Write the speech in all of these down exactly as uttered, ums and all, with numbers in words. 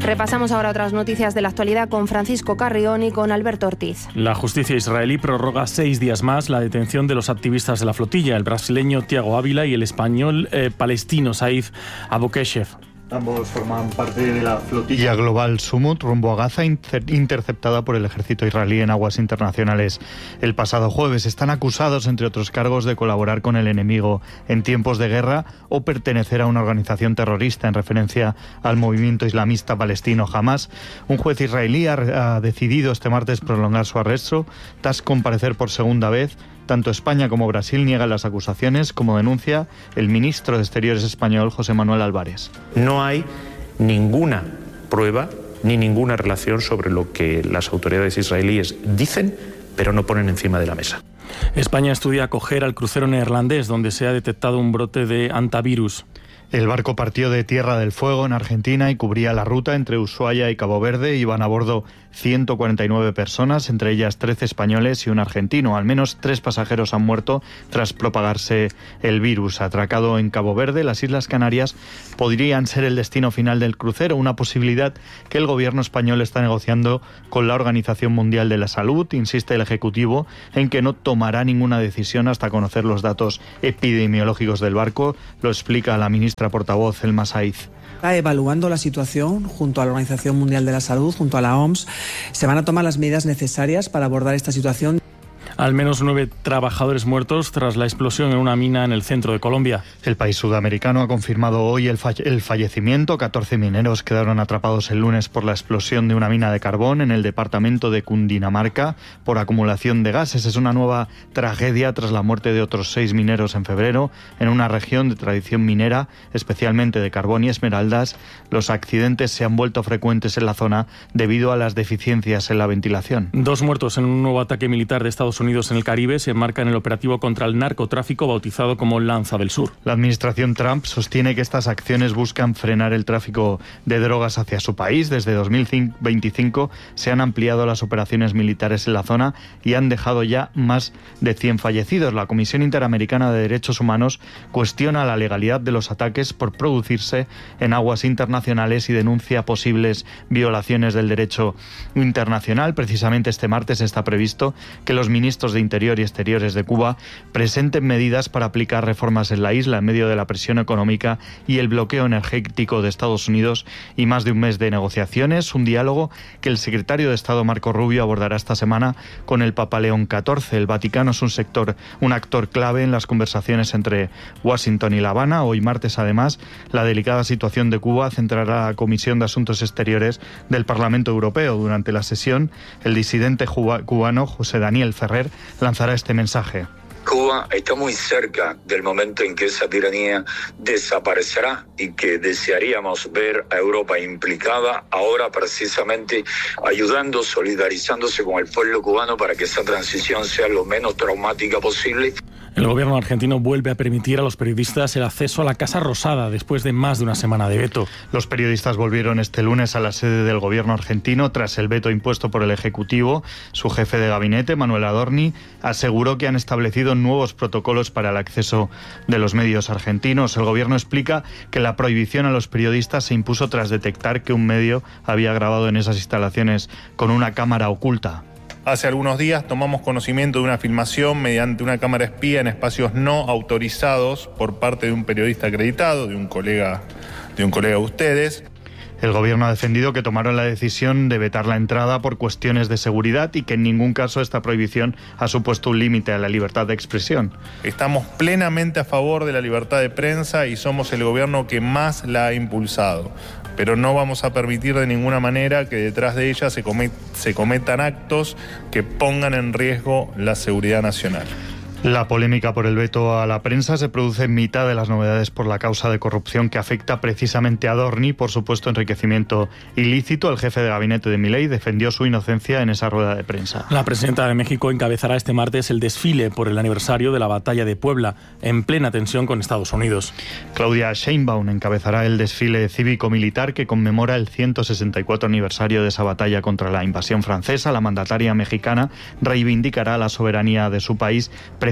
Repasamos ahora otras noticias de la actualidad con Francisco Carrión y con Alberto Ortiz. La justicia israelí prorroga seis días más la detención de los activistas de la flotilla, el brasileño Thiago Ávila y el español eh, palestino Saif Aboukheshef. Ambos forman parte de la flotilla global Sumut rumbo a Gaza, interceptada por el ejército israelí en aguas internacionales el pasado jueves. Están acusados, entre otros cargos, de colaborar con el enemigo en tiempos de guerra o pertenecer a una organización terrorista en referencia al movimiento islamista palestino Hamas. Un juez israelí ha, ha decidido este martes prolongar su arresto tras comparecer por segunda vez. Tanto España como Brasil niegan las acusaciones, como denuncia el ministro de Exteriores español, José Manuel Álvarez. No hay ninguna prueba ni ninguna relación sobre lo que las autoridades israelíes dicen, pero no ponen encima de la mesa. España estudia acoger al crucero neerlandés, donde se ha detectado un brote de hantavirus. El barco partió de Tierra del Fuego, en Argentina, y cubría la ruta entre Ushuaia y Cabo Verde. Iban a bordo ciento cuarenta y nueve personas, entre ellas trece españoles y un argentino. Al menos tres pasajeros han muerto tras propagarse el virus. Atracado en Cabo Verde, las Islas Canarias podrían ser el destino final del crucero, una posibilidad que el gobierno español está negociando con la Organización Mundial de la Salud. Insiste el Ejecutivo en que no tomará ninguna decisión hasta conocer los datos epidemiológicos del barco. Lo explica la ministra portavoz Elma Saiz. Está evaluando la situación junto a la Organización Mundial de la Salud, junto a la O M S. Se van a tomar las medidas necesarias para abordar esta situación. Al menos nueve trabajadores muertos tras la explosión en una mina en el centro de Colombia. El país sudamericano ha confirmado hoy el, falle- el fallecimiento. catorce mineros quedaron atrapados el lunes por la explosión de una mina de carbón en el departamento de Cundinamarca por acumulación de gases. Es una nueva tragedia tras la muerte de otros seis mineros en febrero en una región de tradición minera, especialmente de carbón y esmeraldas. Los accidentes se han vuelto frecuentes en la zona debido a las deficiencias en la ventilación. Dos muertos en un nuevo ataque militar de Estados Unidos en el Caribe se enmarca en el operativo contra el narcotráfico bautizado como Lanza del Sur. La administración Trump sostiene que estas acciones buscan frenar el tráfico de drogas hacia su país. Desde dos mil veinticinco se han ampliado las operaciones militares en la zona y han dejado ya más de cien fallecidos. La Comisión Interamericana de Derechos Humanos cuestiona la legalidad de los ataques por producirse en aguas internacionales y denuncia posibles violaciones del derecho internacional. Precisamente este martes está previsto que los ministros de Interior y Exteriores de Cuba presenten medidas para aplicar reformas en la isla en medio de la presión económica y el bloqueo energético de Estados Unidos y más de un mes de negociaciones, un diálogo que el secretario de Estado Marco Rubio abordará esta semana con el Papa León catorce. El Vaticano es un sector, un actor clave en las conversaciones entre Washington y La Habana. Hoy martes, además, la delicada situación de Cuba centrará a la Comisión de Asuntos Exteriores del Parlamento Europeo. Durante la sesión, el disidente cubano José Daniel Ferrer lanzará este mensaje. Cuba está muy cerca del momento en que esa tiranía desaparecerá y que desearíamos ver a Europa implicada ahora precisamente ayudando, solidarizándose con el pueblo cubano para que esa transición sea lo menos traumática posible. El gobierno argentino vuelve a permitir a los periodistas el acceso a la Casa Rosada después de más de una semana de veto. Los periodistas volvieron este lunes a la sede del gobierno argentino tras el veto impuesto por el Ejecutivo. Su jefe de gabinete, Manuel Adorni, aseguró que han establecido nuevos protocolos para el acceso de los medios argentinos. El gobierno explica que la prohibición a los periodistas se impuso tras detectar que un medio había grabado en esas instalaciones con una cámara oculta. Hace algunos días tomamos conocimiento de una filmación mediante una cámara espía en espacios no autorizados por parte de un periodista acreditado, de un colega de un colega de ustedes. El gobierno ha defendido que tomaron la decisión de vetar la entrada por cuestiones de seguridad y que en ningún caso esta prohibición ha supuesto un límite a la libertad de expresión. Estamos plenamente a favor de la libertad de prensa y somos el gobierno que más la ha impulsado. Pero no vamos a permitir de ninguna manera que detrás de ella se, comet- se cometan actos que pongan en riesgo la seguridad nacional. La polémica por el veto a la prensa se produce en mitad de las novedades por la causa de corrupción que afecta precisamente a Adorni por supuesto enriquecimiento ilícito. El jefe de gabinete de Milei defendió su inocencia en esa rueda de prensa. La presidenta de México encabezará este martes el desfile por el aniversario de la Batalla de Puebla, en plena tensión con Estados Unidos. Claudia Sheinbaum encabezará el desfile cívico-militar que conmemora el ciento sesenta y cuatro aniversario de esa batalla contra la invasión francesa. La mandataria mexicana reivindicará la soberanía de su país precisamente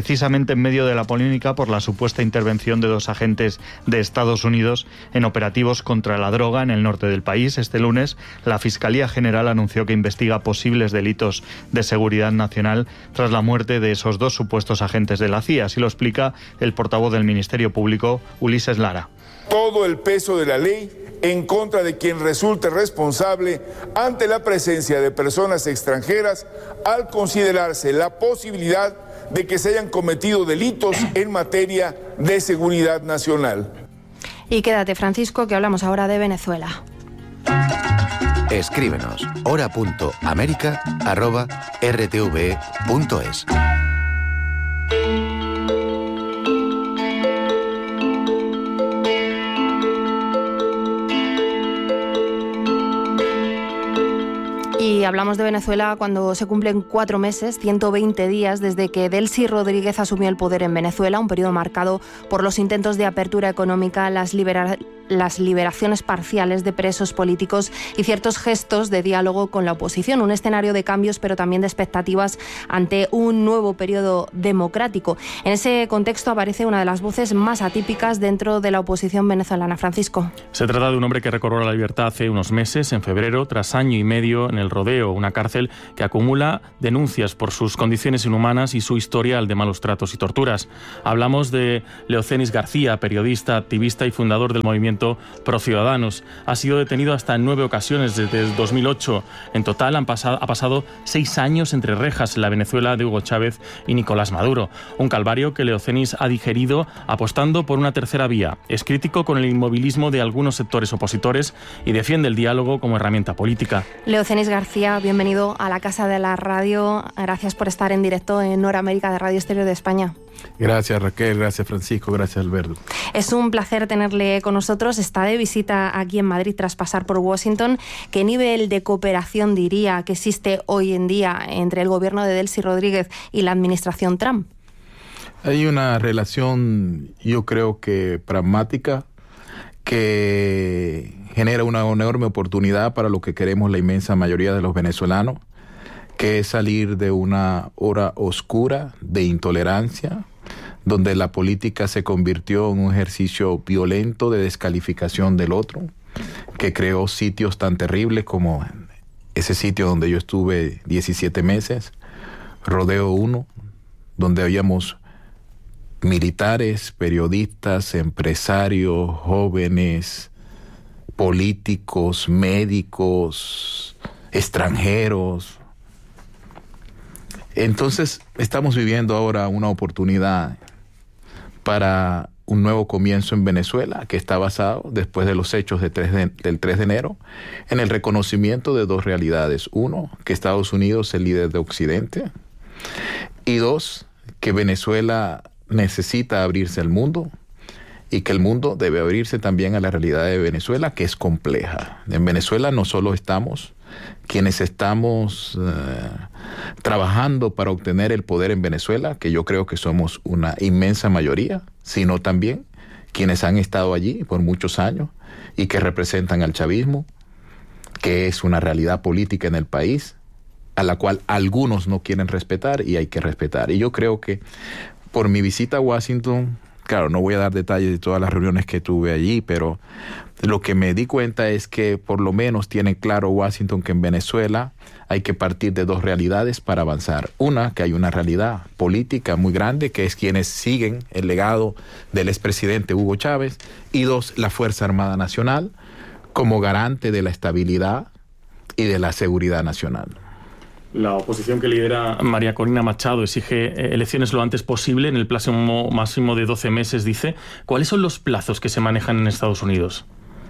precisamente en medio de la polémica por la supuesta intervención de dos agentes de Estados Unidos en operativos contra la droga en el norte del país. Este lunes, la Fiscalía General anunció que investiga posibles delitos de seguridad nacional tras la muerte de esos dos supuestos agentes de la C I A. Así lo explica el portavoz del Ministerio Público, Ulises Lara. Todo el peso de la ley en contra de quien resulte responsable ante la presencia de personas extranjeras al considerarse la posibilidad de que se hayan cometido delitos en materia de seguridad nacional. Y quédate, Francisco, que hablamos ahora de Venezuela. Escríbenos hora punto américa arroba r t v e punto es. Y hablamos de Venezuela cuando se cumplen cuatro meses, ciento veinte días desde que Delcy Rodríguez asumió el poder en Venezuela, un periodo marcado por los intentos de apertura económica, las libera- las liberaciones parciales de presos políticos y ciertos gestos de diálogo con la oposición. Un escenario de cambios, pero también de expectativas ante un nuevo periodo democrático. En ese contexto aparece una de las voces más atípicas dentro de la oposición venezolana. Francisco. Se trata de un hombre que recobró la libertad hace unos meses, en febrero, tras año y medio en el Rodeo, una cárcel que acumula denuncias por sus condiciones inhumanas y su historial de malos tratos y torturas. Hablamos de Leocenis García, periodista, activista y fundador del movimiento Pro Ciudadanos. Ha sido detenido hasta en nueve ocasiones desde el dos mil ocho. En total han pasado, ha pasado seis años entre rejas en la Venezuela de Hugo Chávez y Nicolás Maduro. Un calvario que Leocenis ha digerido apostando por una tercera vía. Es crítico con el inmovilismo de algunos sectores opositores y defiende el diálogo como herramienta política. Leocenis García, bienvenido a la Casa de la Radio. Gracias por estar en directo en Noramérica de Radio Exterior de España. Gracias, Raquel, gracias, Francisco, gracias, Alberto. Es un placer tenerle con nosotros. Está de visita aquí en Madrid tras pasar por Washington. ¿Qué nivel de cooperación diría que existe hoy en día entre el gobierno de Delcy Rodríguez y la administración Trump? Hay una relación, yo creo que pragmática, que genera una enorme oportunidad para lo que queremos la inmensa mayoría de los venezolanos, que es salir de una hora oscura de intolerancia, donde la política se convirtió en un ejercicio violento de descalificación del otro, que creó sitios tan terribles como ese sitio donde yo estuve diecisiete meses, Rodeo uno, donde habíamos militares, periodistas, empresarios, jóvenes, políticos, médicos, extranjeros. Entonces, estamos viviendo ahora una oportunidad para un nuevo comienzo en Venezuela, que está basado, después de los hechos de tres de, del tres de enero, en el reconocimiento de dos realidades. Uno, que Estados Unidos es el líder de Occidente. Y dos, que Venezuela necesita abrirse al mundo y que el mundo debe abrirse también a la realidad de Venezuela, que es compleja. En Venezuela no solo estamos quienes estamos eh, trabajando para obtener el poder en Venezuela, que yo creo que somos una inmensa mayoría, sino también quienes han estado allí por muchos años y que representan al chavismo, que es una realidad política en el país, a la cual algunos no quieren respetar y hay que respetar. Y yo creo que por mi visita a Washington, claro, no voy a dar detalles de todas las reuniones que tuve allí, pero lo que me di cuenta es que por lo menos tiene claro Washington que en Venezuela hay que partir de dos realidades para avanzar. Una, que hay una realidad política muy grande, que es quienes siguen el legado del expresidente Hugo Chávez, y dos, la Fuerza Armada Nacional como garante de la estabilidad y de la seguridad nacional. La oposición que lidera María Corina Machado exige elecciones lo antes posible, en el plazo máximo de doce meses, dice. ¿Cuáles son los plazos que se manejan en Estados Unidos?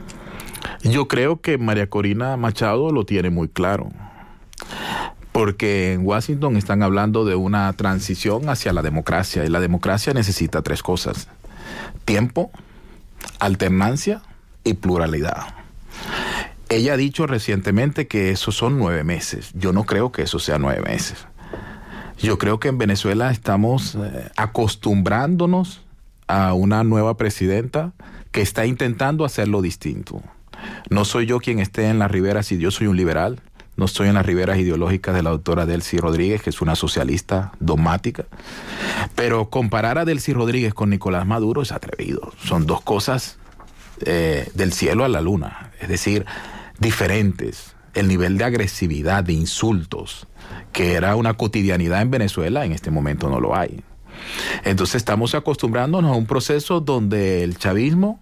Yo creo que María Corina Machado lo tiene muy claro, porque en Washington están hablando de una transición hacia la democracia, y la democracia necesita tres cosas: tiempo, alternancia y pluralidad. Ella ha dicho recientemente que esos son nueve meses. Yo no creo que eso sea nueve meses. Yo creo que en Venezuela estamos eh, acostumbrándonos a una nueva presidenta que está intentando hacerlo distinto. No soy yo quien esté en las riberas, y yo soy un liberal. No estoy en las riberas ideológicas de la doctora Delcy Rodríguez, que es una socialista dogmática. Pero comparar a Delcy Rodríguez con Nicolás Maduro es atrevido. Son dos cosas eh, del cielo a la luna, es decir, diferentes. El nivel de agresividad, de insultos, que era una cotidianidad en Venezuela, en este momento no lo hay. Entonces estamos acostumbrándonos a un proceso donde el chavismo,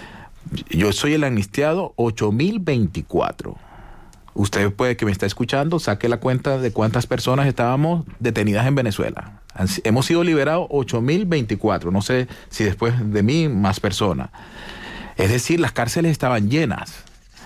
yo soy el amnistiado ocho mil veinticuatro. Usted puede que me está escuchando, saque la cuenta de cuántas personas estábamos detenidas en Venezuela. Hemos sido liberados ocho mil veinticuatro, no sé si después de mí más personas. Es decir, las cárceles estaban llenas.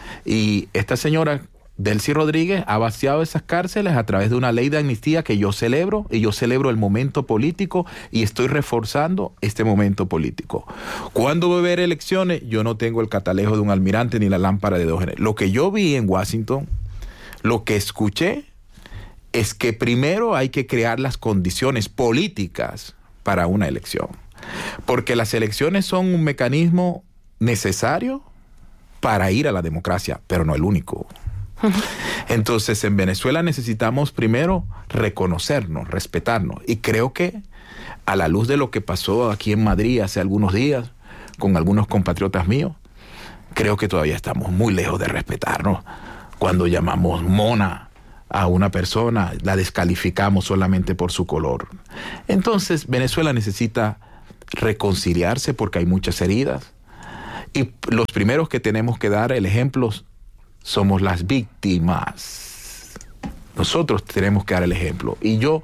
Y esta señora Delcy Rodríguez ha vaciado esas cárceles a través de una ley de amnistía que yo celebro, y yo celebro el momento político y estoy reforzando este momento político. ¿Cuándo va a haber elecciones? Yo no tengo el catalejo de un almirante ni la lámpara de Diógenes. Lo que yo vi en Washington, lo que escuché, es que primero hay que crear las condiciones políticas para una elección. Porque las elecciones son un mecanismo necesario para ir a la democracia, pero no el único. Entonces, en Venezuela necesitamos primero reconocernos, respetarnos. Y creo que a la luz de lo que pasó aquí en Madrid hace algunos días con algunos compatriotas míos, creo que todavía estamos muy lejos de respetarnos. Cuando llamamos mona a una persona, la descalificamos solamente por su color. Entonces, Venezuela necesita reconciliarse porque hay muchas heridas. Y los primeros que tenemos que dar el ejemplo somos las víctimas. Nosotros tenemos que dar el ejemplo. Y yo,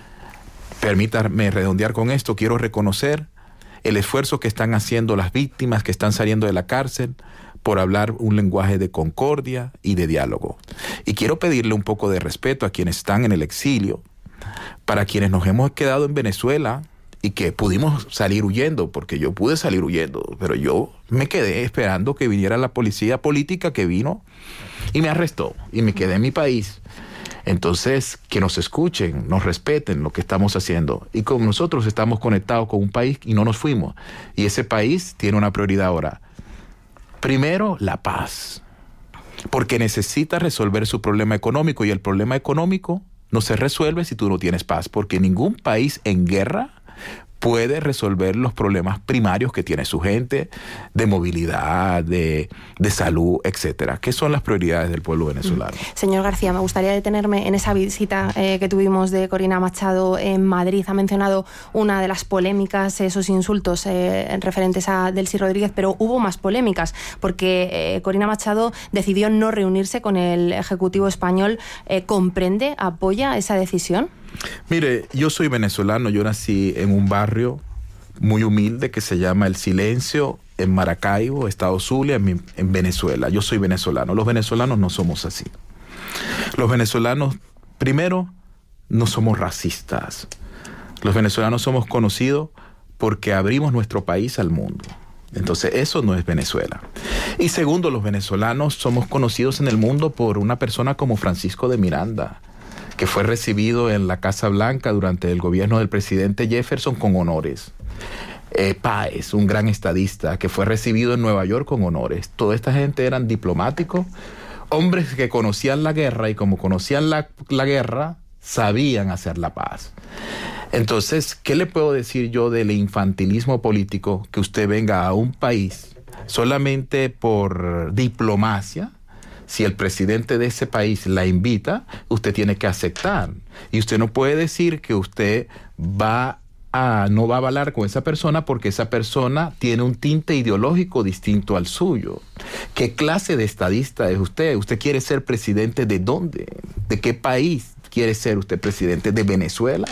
permítame redondear con esto, quiero reconocer el esfuerzo que están haciendo las víctimas que están saliendo de la cárcel por hablar un lenguaje de concordia y de diálogo. Y quiero pedirle un poco de respeto a quienes están en el exilio, para quienes nos hemos quedado en Venezuela y que pudimos salir huyendo, porque yo pude salir huyendo, pero yo me quedé esperando que viniera la policía política que vino y me arrestó y me quedé en mi país. Entonces, que nos escuchen, nos respeten lo que estamos haciendo. Y con nosotros estamos conectados con un país y no nos fuimos. Y ese país tiene una prioridad ahora. Primero, la paz. Porque necesita resolver su problema económico, y el problema económico no se resuelve si tú no tienes paz, porque ningún país en guerra puede resolver los problemas primarios que tiene su gente, de movilidad, de, de salud, etcétera. ¿Qué son las prioridades del pueblo venezolano? Señor García, me gustaría detenerme en esa visita eh, que tuvimos de Corina Machado en Madrid. Ha mencionado una de las polémicas, esos insultos eh, referentes a Delcy Rodríguez, pero hubo más polémicas, porque eh, Corina Machado decidió no reunirse con el Ejecutivo español. Eh, ¿Comprende, apoya esa decisión? Mire, yo soy venezolano, yo nací en un barrio muy humilde que se llama El Silencio, en Maracaibo, estado Zulia, en, en Venezuela. Yo soy venezolano. Los venezolanos no somos así. Los venezolanos, primero, no somos racistas. Los venezolanos somos conocidos porque abrimos nuestro país al mundo. Entonces, eso no es Venezuela. Y segundo, los venezolanos somos conocidos en el mundo por una persona como Francisco de Miranda, que fue recibido en la Casa Blanca durante el gobierno del presidente Jefferson con honores. Eh, Páez, un gran estadista, que fue recibido en Nueva York con honores. Toda esta gente eran diplomáticos, hombres que conocían la guerra, y como conocían la, la guerra, sabían hacer la paz. Entonces, ¿qué le puedo decir yo del infantilismo político? Que usted venga a un país solamente por diplomacia. Si el presidente de ese país la invita, usted tiene que aceptar. Y usted no puede decir que usted va a, no va a hablar con esa persona porque esa persona tiene un tinte ideológico distinto al suyo. ¿Qué clase de estadista es usted? ¿Usted quiere ser presidente de dónde? ¿De qué país quiere ser usted presidente? ¿De Venezuela?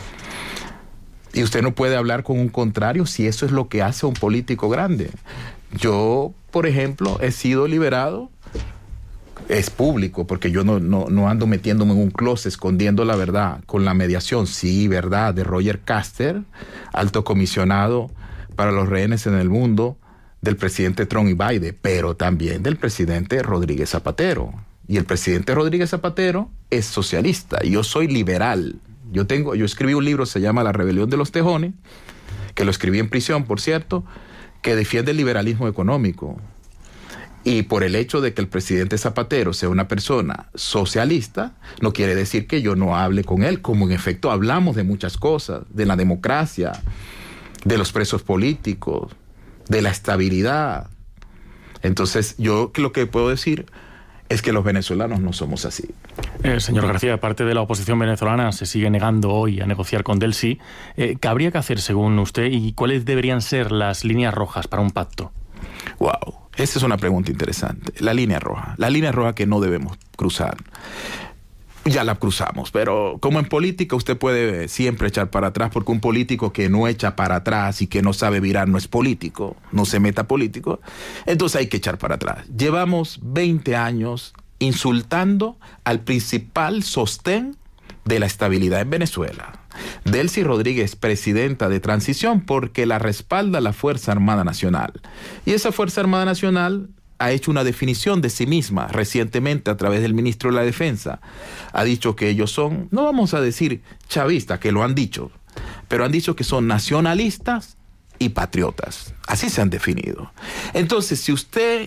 Y usted no puede hablar con un contrario si eso es lo que hace un político grande. Yo, por ejemplo, he sido liberado. Es público, porque yo no, no, no ando metiéndome en un closet escondiendo la verdad, con la mediación, sí, verdad, de Roger Caster, alto comisionado para los rehenes en el mundo, del presidente Trump y Biden, pero también del presidente Rodríguez Zapatero. Y el presidente Rodríguez Zapatero es socialista, y yo soy liberal. Yo tengo, yo escribí un libro, se llama La Rebelión de los Tejones, que lo escribí en prisión, por cierto, que defiende el liberalismo económico. Y por el hecho de que el presidente Zapatero sea una persona socialista, no quiere decir que yo no hable con él, como en efecto hablamos de muchas cosas, de la democracia, de los presos políticos, de la estabilidad. Entonces, yo lo que puedo decir es que los venezolanos no somos así. Eh, señor García, parte de la oposición venezolana se sigue negando hoy a negociar con Delcy. Eh, ¿Qué habría que hacer según usted y cuáles deberían ser las líneas rojas para un pacto? Wow, esa es una pregunta interesante. La línea roja, la línea roja que no debemos cruzar. Ya la cruzamos, pero como en política usted puede siempre echar para atrás, porque un político que no echa para atrás y que no sabe virar no es político, no se meta político, entonces hay que echar para atrás. Llevamos veinte años insultando al principal sostén de la estabilidad en Venezuela. Delcy Rodríguez, presidenta de transición, porque la respalda la Fuerza Armada Nacional. Y esa Fuerza Armada Nacional ha hecho una definición de sí misma recientemente a través del ministro de la Defensa. Ha dicho que ellos son, no vamos a decir chavistas, que lo han dicho, pero han dicho que son nacionalistas y patriotas. Así se han definido. Entonces, si usted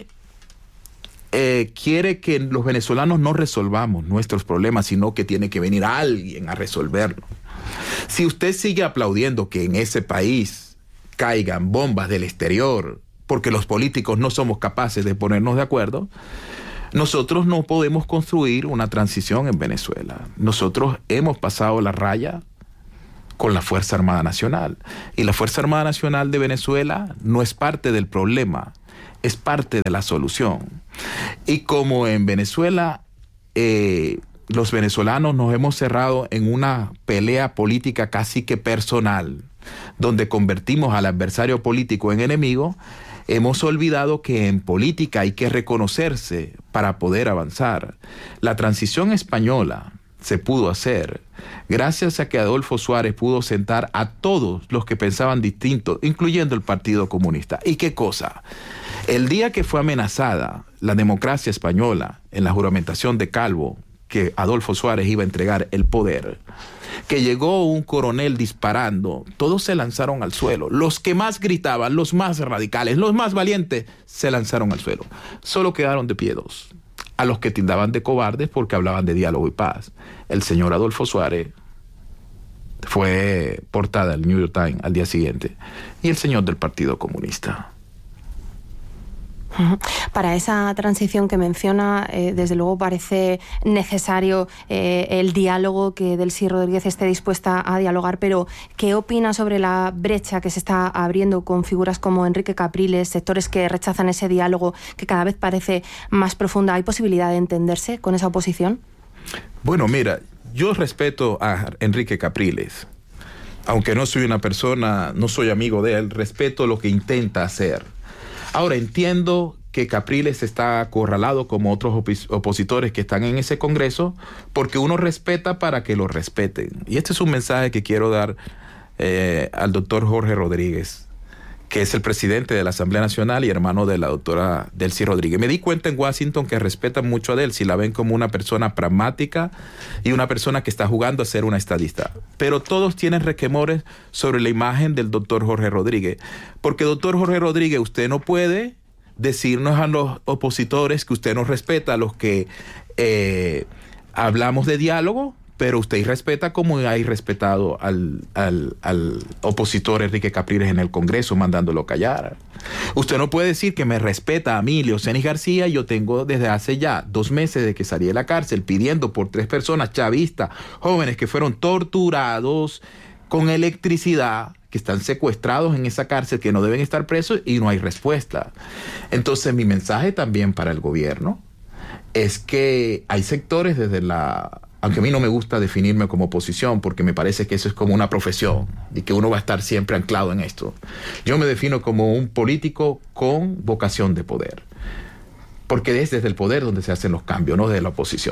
eh, quiere que los venezolanos no resolvamos nuestros problemas, sino que tiene que venir alguien a resolverlos, si usted sigue aplaudiendo que en ese país caigan bombas del exterior, porque los políticos no somos capaces de ponernos de acuerdo, nosotros no podemos construir una transición en Venezuela. Nosotros hemos pasado la raya con la Fuerza Armada Nacional. Y la Fuerza Armada Nacional de Venezuela no es parte del problema, es parte de la solución. Y como en Venezuela eh, los venezolanos nos hemos cerrado en una pelea política casi que personal, donde convertimos al adversario político en enemigo, hemos olvidado que en política hay que reconocerse para poder avanzar. La transición española se pudo hacer gracias a que Adolfo Suárez pudo sentar a todos los que pensaban distinto, incluyendo el Partido Comunista. ¿Y qué cosa? El día que fue amenazada la democracia española en la juramentación de Calvo, que Adolfo Suárez iba a entregar el poder, que llegó un coronel disparando, todos se lanzaron al suelo. Los que más gritaban, los más radicales, los más valientes, se lanzaron al suelo. Solo quedaron de pie dos. A los que tildaban de cobardes porque hablaban de diálogo y paz. El señor Adolfo Suárez fue portada del New York Times al día siguiente. Y el señor del Partido Comunista. Para esa transición que menciona, eh, desde luego parece necesario eh, el diálogo, que Delcy Rodríguez esté dispuesta a dialogar, pero ¿qué opina sobre la brecha que se está abriendo con figuras como Enrique Capriles, sectores que rechazan ese diálogo que cada vez parece más profunda? ¿Hay posibilidad de entenderse con esa oposición? Bueno, mira, yo respeto a Enrique Capriles. Aunque no soy una persona, no soy amigo de él, respeto lo que intenta hacer. Ahora, entiendo que Capriles está acorralado como otros opos- opositores que están en ese Congreso, porque uno respeta para que lo respeten. Y este es un mensaje que quiero dar eh, al doctor Jorge Rodríguez, que es el presidente de la Asamblea Nacional y hermano de la doctora Delcy Rodríguez. Me di cuenta en Washington que respetan mucho a Delcy, la ven como una persona pragmática y una persona que está jugando a ser una estadista. Pero todos tienen requemores sobre la imagen del doctor Jorge Rodríguez. Porque doctor Jorge Rodríguez, usted no puede decirnos a los opositores que usted nos respeta, a los que eh, hablamos de diálogo, pero usted irrespeta como ha irrespetado al, al, al opositor Enrique Capriles en el Congreso, mandándolo callar. Usted no puede decir que me respeta a mí, Leocenis García. Yo tengo desde hace ya dos meses de que salí de la cárcel pidiendo por tres personas chavistas, jóvenes que fueron torturados con electricidad, que están secuestrados en esa cárcel, que no deben estar presos, y no hay respuesta. Entonces, mi mensaje también para el gobierno es que hay sectores desde la... Aunque a mí no me gusta definirme como oposición, porque me parece que eso es como una profesión y que uno va a estar siempre anclado en esto. Yo me defino como un político con vocación de poder, porque es desde el poder donde se hacen los cambios, no desde la oposición.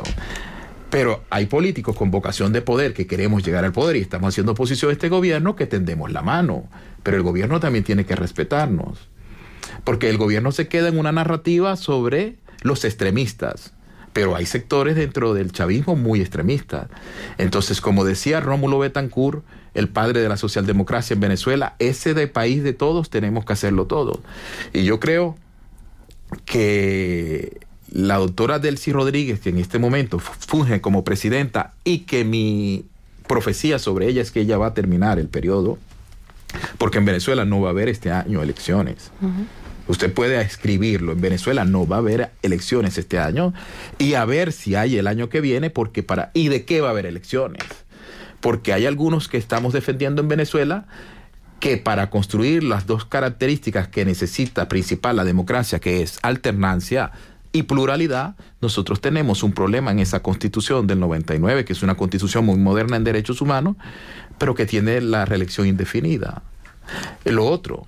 Pero hay políticos con vocación de poder que queremos llegar al poder y estamos haciendo oposición a este gobierno, que tendemos la mano. Pero el gobierno también tiene que respetarnos, porque el gobierno se queda en una narrativa sobre los extremistas. Pero hay sectores dentro del chavismo muy extremistas. Entonces, como decía Rómulo Betancourt, el padre de la socialdemocracia en Venezuela, ese de país de todos tenemos que hacerlo todos. Y yo creo que la doctora Delcy Rodríguez, que en este momento funge como presidenta, y que mi profecía sobre ella es que ella va a terminar el periodo, porque en Venezuela no va a haber este año elecciones. Uh-huh. Usted puede escribirlo, en Venezuela no va a haber elecciones este año, y a ver si hay el año que viene, porque para ¿y de qué va a haber elecciones? Porque hay algunos que estamos defendiendo en Venezuela que para construir las dos características que necesita principal la democracia, que es alternancia y pluralidad, nosotros tenemos un problema en esa constitución del noventa y nueve, que es una constitución muy moderna en derechos humanos, pero que tiene la reelección indefinida. Lo otro,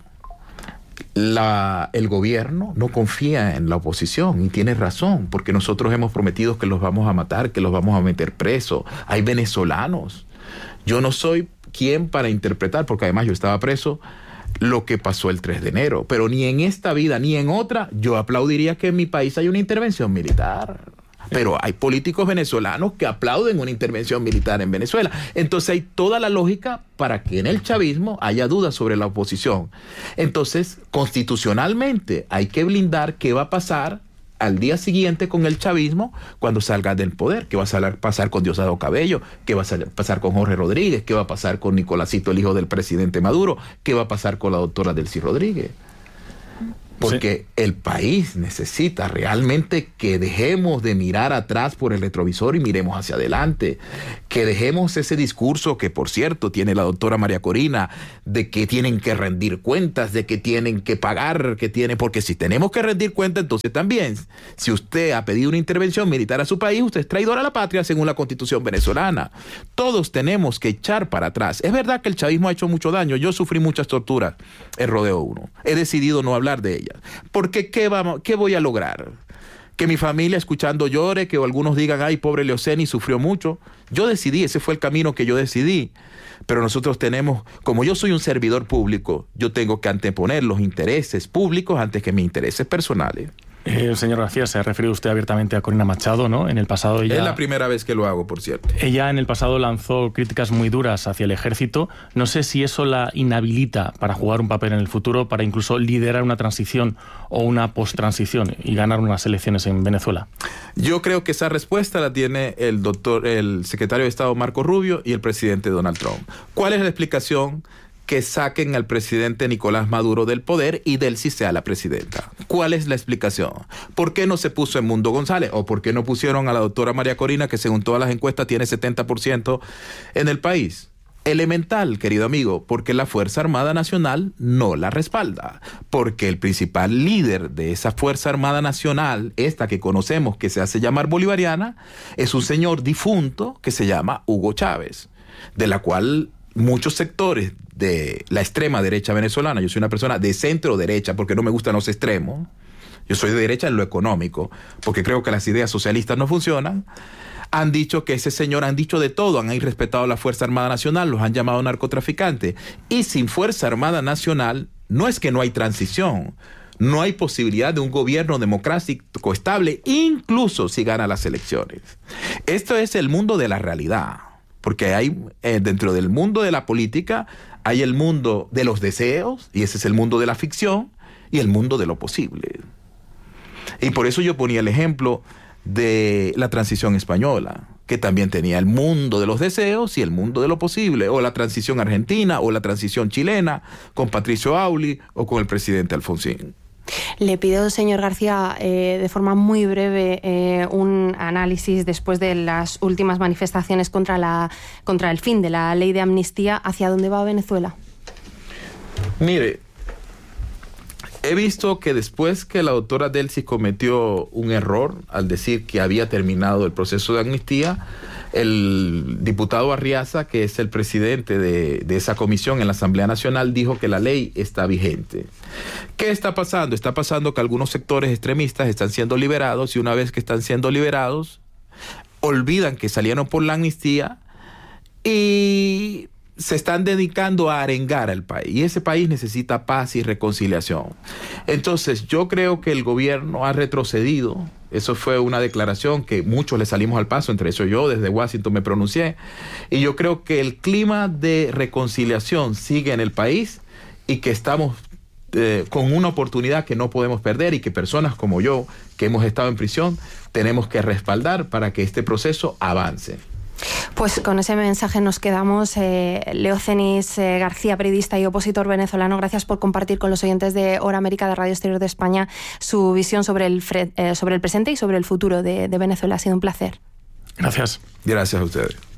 la, el gobierno no confía en la oposición, y tiene razón, porque nosotros hemos prometido que los vamos a matar, que los vamos a meter presos. Hay venezolanos. Yo no soy quien para interpretar, porque además yo estaba preso, lo que pasó el tres de enero, pero ni en esta vida ni en otra yo aplaudiría que en mi país haya una intervención militar. Pero hay políticos venezolanos que aplauden una intervención militar en Venezuela. Entonces hay toda la lógica para que en el chavismo haya dudas sobre la oposición. Entonces, constitucionalmente hay que blindar qué va a pasar al día siguiente con el chavismo cuando salga del poder. ¿Qué va a pasar con Diosdado Cabello? ¿Qué va a pasar con Jorge Rodríguez? ¿Qué va a pasar con Nicolásito, el hijo del presidente Maduro? ¿Qué va a pasar con la doctora Delcy Rodríguez? Porque sí, el país necesita realmente que dejemos de mirar atrás por el retrovisor y miremos hacia adelante. Que dejemos ese discurso que, por cierto, tiene la doctora María Corina, de que tienen que rendir cuentas, de que tienen que pagar, que tienen... Porque si tenemos que rendir cuentas, entonces también, si usted ha pedido una intervención militar a su país, usted es traidor a la patria según la Constitución venezolana. Todos tenemos que echar para atrás. Es verdad que el chavismo ha hecho mucho daño. Yo sufrí muchas torturas en Rodeo uno. He decidido no hablar de ellas. Porque ¿qué, vamos, ¿qué voy a lograr? Que mi familia escuchando llore, que algunos digan, ay, pobre Leoceni, sufrió mucho. Yo decidí, ese fue el camino que yo decidí. Pero nosotros tenemos, como yo soy un servidor público, yo tengo que anteponer los intereses públicos antes que mis intereses personales. Eh, señor García, se ha referido usted abiertamente a Corina Machado, ¿no? En el pasado ella... Es la primera vez que lo hago, por cierto. Ella en el pasado lanzó críticas muy duras hacia el ejército. No sé si eso la inhabilita para jugar un papel en el futuro, para incluso liderar una transición o una post-transición y ganar unas elecciones en Venezuela. Yo creo que esa respuesta la tiene el doctor, el secretario de Estado Marco Rubio y el presidente Donald Trump. ¿Cuál es la explicación? Que saquen al presidente Nicolás Maduro del poder y Delcy sea la presidenta. ¿Cuál es la explicación? ¿Por qué no se puso Edmundo González? ¿O por qué no pusieron a la doctora María Corina, que según todas las encuestas tiene setenta por ciento en el país? Elemental, querido amigo, porque la Fuerza Armada Nacional no la respalda. Porque el principal líder de esa Fuerza Armada Nacional, esta que conocemos que se hace llamar bolivariana, es un señor difunto que se llama Hugo Chávez, de la cual muchos sectores de la extrema derecha venezolana, yo soy una persona de centro derecha porque no me gustan los extremos, yo soy de derecha en lo económico porque creo que las ideas socialistas no funcionan, han dicho que ese señor, han dicho de todo, han irrespetado a la Fuerza Armada Nacional, los han llamado narcotraficantes, y sin Fuerza Armada Nacional no es que no hay transición, no hay posibilidad de un gobierno democrático estable, incluso si gana las elecciones. Esto es el mundo de la realidad. Porque hay, eh, dentro del mundo de la política, hay el mundo de los deseos, y ese es el mundo de la ficción, y el mundo de lo posible. Y por eso yo ponía el ejemplo de la transición española, que también tenía el mundo de los deseos y el mundo de lo posible, o la transición argentina, o la transición chilena, con Patricio Auli, o con el presidente Alfonsín. Le pido, señor García, eh, de forma muy breve, eh, un análisis después de las últimas manifestaciones contra, la, contra el fin de la ley de amnistía. ¿Hacia dónde va Venezuela? Mire, he visto que después que la doctora Delcy cometió un error al decir que había terminado el proceso de amnistía, el diputado Arriaza, que es el presidente de, de esa comisión en la Asamblea Nacional, dijo que la ley está vigente. ¿Qué está pasando? Está pasando que algunos sectores extremistas están siendo liberados, y una vez que están siendo liberados, olvidan que salieron por la amnistía y se están dedicando a arengar al país. Y ese país necesita paz y reconciliación. Entonces, yo creo que el gobierno ha retrocedido. Eso fue una declaración que muchos le salimos al paso, entre eso yo, desde Washington me pronuncié. Y yo creo que el clima de reconciliación sigue en el país y que estamos eh, con una oportunidad que no podemos perder y que personas como yo, que hemos estado en prisión, tenemos que respaldar para que este proceso avance. Pues con ese mensaje nos quedamos. Eh, Leo Cenis eh, García, periodista y opositor venezolano, gracias por compartir con los oyentes de Hora América de Radio Exterior de España su visión sobre el, fre- eh, sobre el presente y sobre el futuro de, de Venezuela. Ha sido un placer. Gracias. Gracias a ustedes.